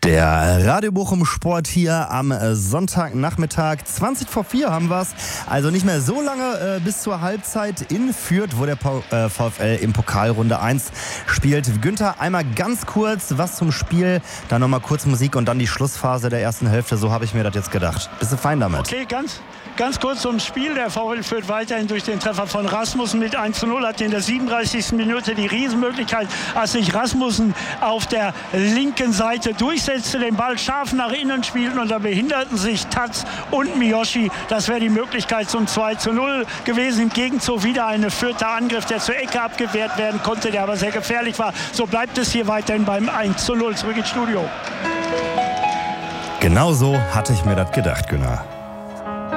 Der Radio Bochum Sport hier am Sonntagnachmittag. 20 vor 4 haben wir es. Also nicht mehr so lange bis zur Halbzeit in Fürth, wo der VfL im Pokal Runde 1 spielt. Günther, einmal ganz kurz was zum Spiel, dann nochmal kurz Musik und dann die Schlussphase der ersten Hälfte. So habe ich mir das jetzt gedacht. Bist du fein damit? Okay, ganz kurz zum Spiel. Der VfL führt weiterhin durch den Treffer von Rasmussen mit 1:0. Hat in der 37. Minute die Riesenmöglichkeit, als sich Rasmussen auf der linken Seite durchsetzte, den Ball scharf nach innen spielten und da behinderten sich Tatz und Miyoshi. Das wäre die Möglichkeit zum 2:0 gewesen. Im Gegenzug wieder ein Fürther Angriff, der zur Ecke abgewehrt werden konnte, der aber sehr gefährlich war. So bleibt es hier weiterhin beim 1:0. Zurück ins Studio. Genau so hatte ich mir das gedacht, Günnar.